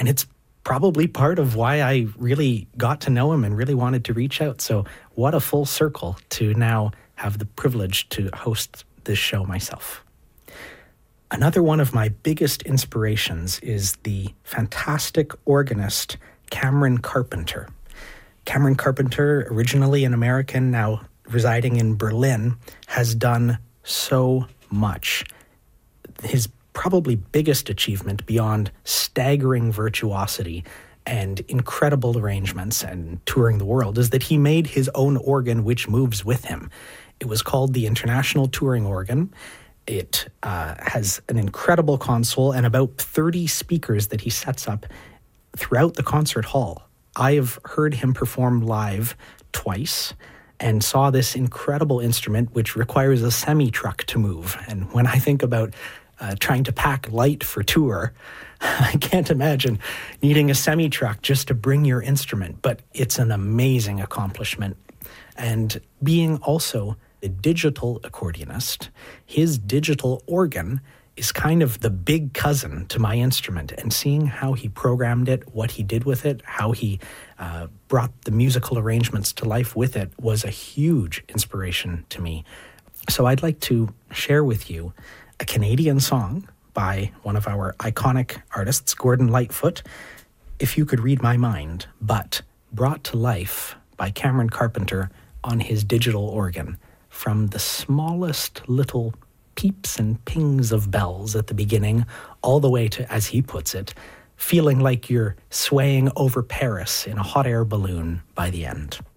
And it's probably part of why I really got to know him and really wanted to reach out. So what a full circle to now have the privilege to host this show myself. Another one of my biggest inspirations is the fantastic organist Cameron Carpenter. Cameron Carpenter, originally an American, now residing in Berlin, has done so much. His probably biggest achievement, beyond staggering virtuosity and incredible arrangements and touring the world, is that he made his own organ which moves with him. It was called the International Touring Organ. It has an incredible console and about 30 speakers that he sets up throughout the concert hall. I have heard him perform live twice and saw this incredible instrument which requires a semi-truck to move. And when I think about trying to pack light for tour, I can't imagine needing a semi-truck just to bring your instrument, but it's an amazing accomplishment. And being also a digital accordionist, his digital organ is kind of the big cousin to my instrument, and seeing how he programmed it, what he did with it, how he brought the musical arrangements to life with it was a huge inspiration to me. So I'd like to share with you a Canadian song by one of our iconic artists, Gordon Lightfoot, If You Could Read My Mind, but brought to life by Cameron Carpenter on his digital organ, from the smallest little peeps and pings of bells at the beginning, all the way to, as he puts it, feeling like you're swaying over Paris in a hot air balloon by the end.